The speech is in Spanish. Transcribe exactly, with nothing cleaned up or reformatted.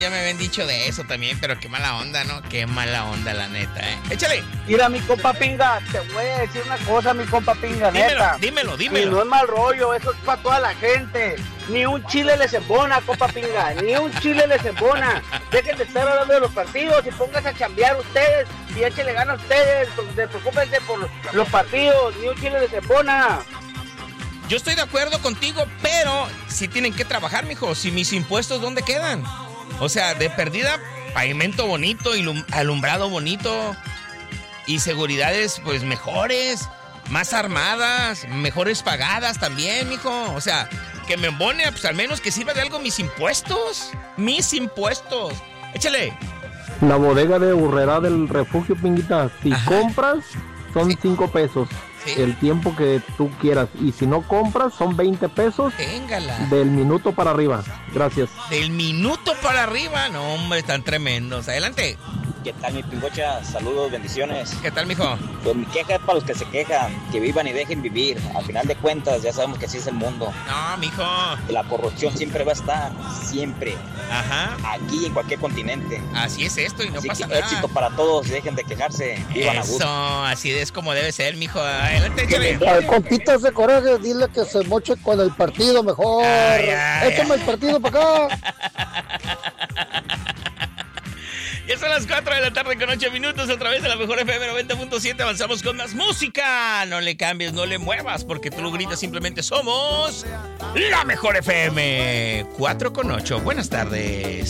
Ya me habían dicho de eso también, pero qué mala onda, ¿no? Qué mala onda, la neta, ¿eh? Échale. Mira, mi compa Pinga, te voy a decir una cosa, mi compa Pinga, dímelo, neta. Dímelo, dímelo, Y no es mal rollo, eso es para toda la gente. Ni un chile les embona, compa Pinga, ni un chile les embona. Dejen de estar hablando de los partidos y pónganse a chambear ustedes y échenle ganas a ustedes. Preocúpense por los partidos, ni un chile les embona. Yo estoy de acuerdo contigo, pero si tienen que trabajar, mijo. Si mis impuestos, ¿dónde quedan? O sea, de perdida, pavimento bonito, ilum- alumbrado bonito y seguridades, pues, mejores, más armadas, mejores pagadas también, mijo. O sea, que me embone, pues, al menos que sirva de algo mis impuestos. Mis impuestos. Échale. La bodega de Urrera del Refugio, Pinguita, si Ajá. compras, son Sí. cinco pesos. Sí. El tiempo que tú quieras. Y si no compras, son veinte pesos Téngala. del minuto para arriba. Gracias. Del minuto para arriba. No, hombre, están tremendos. Adelante. ¿Qué tal, mi pingocha? Saludos, bendiciones. ¿Qué tal, mijo? Pues mi queja es para los que se quejan, que vivan y dejen vivir. Al final de cuentas, ya sabemos que así es el mundo. No, mijo. La corrupción siempre va a estar, siempre. Ajá. Aquí, en cualquier continente. Así es esto y no Así pasa que nada. éxito para todos, dejen de quejarse. Vivan a Eso, gusto. así es como debe ser, mijo. Adelante, échale. Al compita ese coraje, dile que se moche con el partido mejor. Ay, ay, Échame ay. el partido para acá. Ya son las cuatro de la tarde con ocho minutos a través de la mejor F M noventa punto siete. Avanzamos con más música. No le cambies, no le muevas, porque tú lo gritas, simplemente somos la mejor F M. cuatro con ocho. Buenas tardes.